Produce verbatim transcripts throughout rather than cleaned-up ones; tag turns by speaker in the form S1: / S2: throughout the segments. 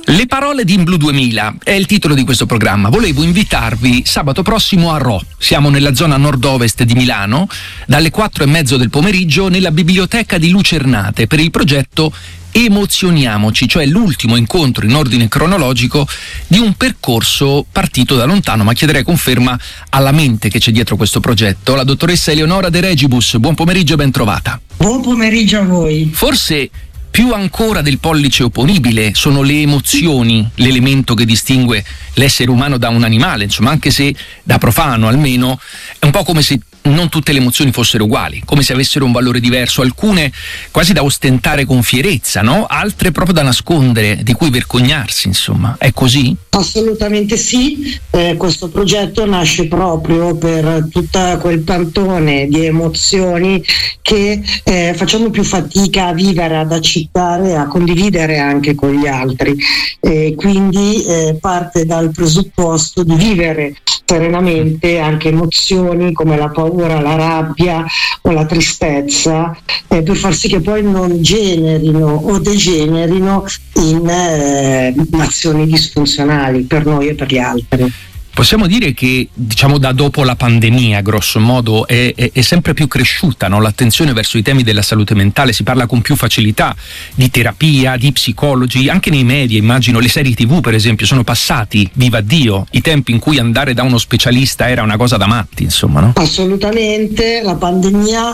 S1: Le parole di In Blu duemila è il titolo di questo programma. Volevo invitarvi sabato prossimo a Rho. Siamo nella zona nord-ovest di Milano, dalle quattro e mezzo del pomeriggio nella biblioteca di Lucernate per il progetto Emozioniamoci, cioè l'ultimo incontro in ordine cronologico di un percorso partito da lontano, ma chiederei conferma alla mente che c'è dietro questo progetto, la dottoressa Eleonora De Regibus. Buon pomeriggio e ben trovata.
S2: Buon pomeriggio a voi.
S1: Forse più ancora del pollice opponibile sono le emozioni l'elemento che distingue l'essere umano da un animale, insomma, anche se da profano almeno è un po' come se non tutte le emozioni fossero uguali, come se avessero un valore diverso, alcune quasi da ostentare con fierezza, no? Altre proprio da nascondere, di cui vergognarsi, insomma. È così?
S2: Assolutamente sì, eh, questo progetto nasce proprio per tutto quel pantone di emozioni che eh, facciamo più fatica a vivere, ad accettare, a condividere anche con gli altri, eh, quindi eh, parte dal presupposto di vivere serenamente anche emozioni come la paura, la rabbia o la tristezza, eh, per far sì che poi non generino o degenerino in eh, azioni disfunzionali per noi e per gli altri.
S1: Possiamo dire che, diciamo, da dopo la pandemia, grosso modo, è, è, è sempre più cresciuta, no? L'attenzione verso i temi della salute mentale, si parla con più facilità di terapia, di psicologi, anche nei media, immagino, le serie tivù per esempio, sono passati, viva Dio, i tempi in cui andare da uno specialista era una cosa da matti, insomma, no?
S2: Assolutamente, la pandemia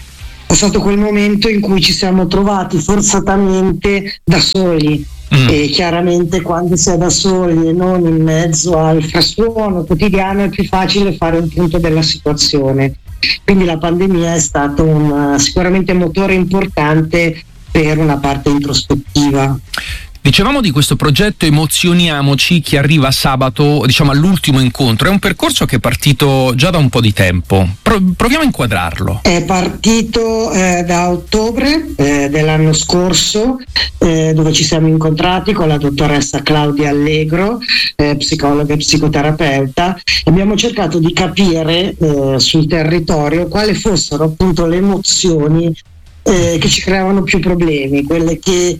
S2: è stato quel momento in cui ci siamo trovati forzatamente da soli. Mm. E chiaramente quando si è da soli e non in mezzo al frastuono quotidiano è più facile fare un punto della situazione, quindi la pandemia è stato un, sicuramente un motore importante per una parte introspettiva.
S1: Dicevamo di questo progetto Emozioniamoci che arriva sabato, diciamo, all'ultimo incontro. È un percorso che è partito già da un po' di tempo. Pro- proviamo a inquadrarlo.
S2: È partito eh, da ottobre eh, dell'anno scorso, eh, dove ci siamo incontrati con la dottoressa Claudia Allegro, eh, psicologa e psicoterapeuta. Abbiamo cercato di capire eh, sul territorio quali fossero appunto le emozioni eh, che ci creavano più problemi, quelle che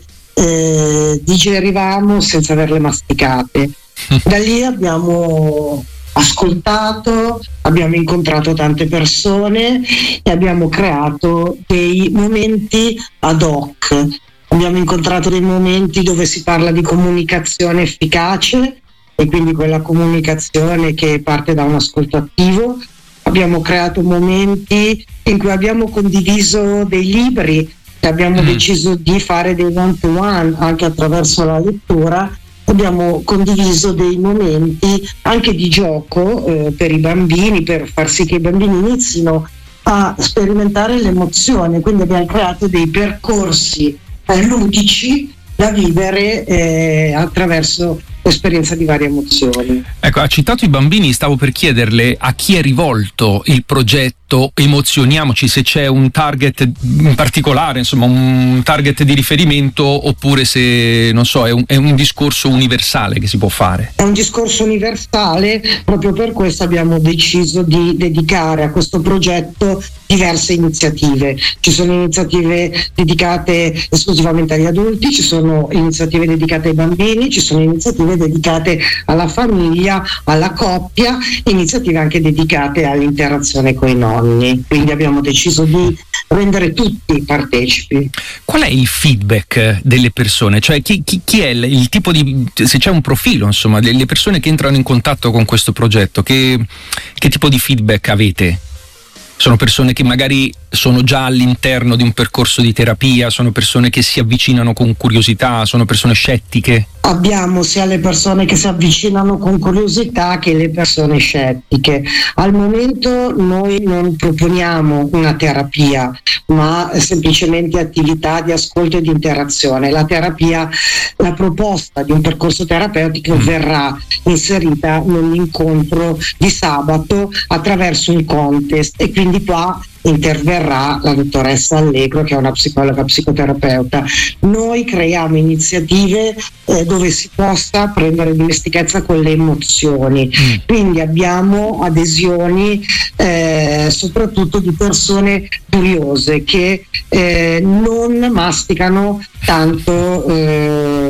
S2: Eh, digerivamo senza averle masticate. Da lì abbiamo ascoltato, abbiamo incontrato tante persone e abbiamo creato dei momenti ad hoc. Abbiamo incontrato dei momenti dove si parla di comunicazione efficace e quindi quella comunicazione che parte da un ascolto attivo. Abbiamo creato momenti in cui abbiamo condiviso dei libri. Abbiamo mm. deciso di fare dei one to one anche attraverso la lettura. Abbiamo condiviso dei momenti anche di gioco eh, per i bambini, per far sì che i bambini inizino a sperimentare l'emozione, quindi abbiamo creato dei percorsi eh, ludici da vivere eh, attraverso l'esperienza di varie emozioni.
S1: Ecco, ha citato i bambini, stavo per chiederle a chi è rivolto il progetto Emozioniamoci, se c'è un target in particolare, insomma un target di riferimento, oppure se, non so, è un, è un discorso universale che si può fare.
S2: È un discorso universale, proprio per questo abbiamo deciso di dedicare a questo progetto diverse iniziative. Ci sono iniziative dedicate esclusivamente agli adulti, ci sono iniziative dedicate ai bambini, ci sono iniziative dedicate alla famiglia, alla coppia, iniziative anche dedicate all'interazione con i nonni. Quindi abbiamo deciso di rendere tutti partecipi.
S1: Qual è il feedback delle persone? Cioè chi, chi, chi è il, il tipo di, se c'è un profilo, insomma, delle persone che entrano in contatto con questo progetto, che, che tipo di feedback avete? Sono persone che magari sono già all'interno di un percorso di terapia, sono persone che si avvicinano con curiosità, sono persone scettiche?
S2: Abbiamo sia le persone che si avvicinano con curiosità che le persone scettiche. Al momento noi non proponiamo una terapia, ma semplicemente attività di ascolto e di interazione. La terapia, la proposta di un percorso terapeutico verrà inserita nell'incontro di sabato attraverso un contest, e quindi qua interverrà la dottoressa Allegro, che è una psicologa psicoterapeuta. Noi creiamo iniziative eh, dove si possa prendere dimestichezza con le emozioni, mm. quindi abbiamo adesioni eh, soprattutto di persone curiose che eh, non masticano tanto eh,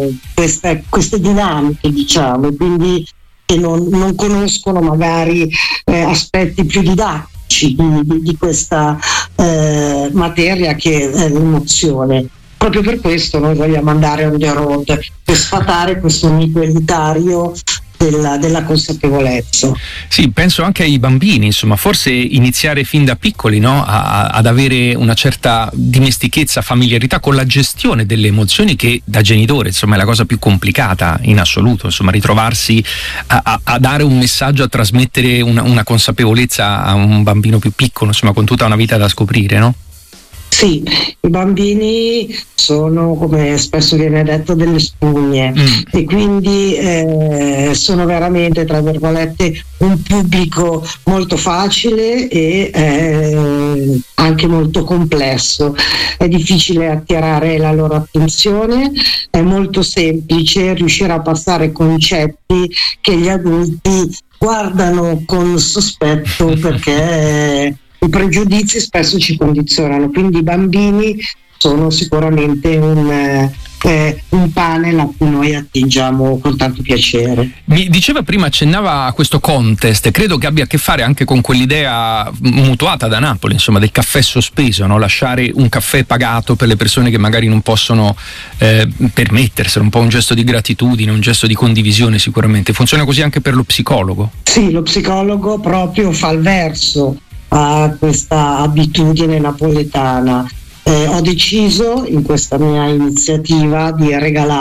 S2: queste, queste dinamiche, diciamo, quindi che non, non conoscono magari eh, aspetti più didattici di, di, di questa eh, materia che è l'emozione. Proprio per questo noi vogliamo andare on the road per sfatare questo mito elitario Della, della consapevolezza.
S1: Sì, penso anche ai bambini, insomma, forse iniziare fin da piccoli, no? a, ad avere una certa dimestichezza, familiarità con la gestione delle emozioni, che da genitore, insomma, è la cosa più complicata in assoluto, insomma, ritrovarsi a, a, a dare un messaggio, a trasmettere una, una consapevolezza a un bambino più piccolo, insomma, con tutta una vita da scoprire, no?
S2: Sì, i bambini sono, come spesso viene detto, delle spugne mm. e quindi eh, sono veramente, tra virgolette, un pubblico molto facile e eh, anche molto complesso. È difficile attirare la loro attenzione, è molto semplice riuscire a passare concetti che gli adulti guardano con sospetto perché i pregiudizi spesso ci condizionano, quindi i bambini sono sicuramente un, eh, un panel a cui noi attingiamo con tanto piacere.
S1: Mi diceva prima, accennava a questo contest, credo che abbia a che fare anche con quell'idea mutuata da Napoli, insomma, del caffè sospeso, no? Lasciare un caffè pagato per le persone che magari non possono eh, permetterselo, un po' un gesto di gratitudine, un gesto di condivisione sicuramente. Funziona così anche per lo psicologo?
S2: Sì, lo psicologo proprio fa il verso a questa abitudine napoletana. Eh, ho deciso in questa mia iniziativa di regalare